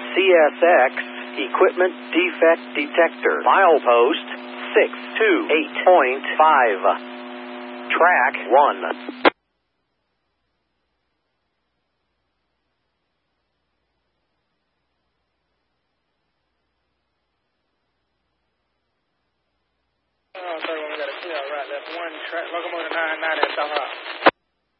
CSX Equipment Defect Detector. Milepost 628.5. Track 1. We got a clear right left 1 track, locomotive 99 at South High.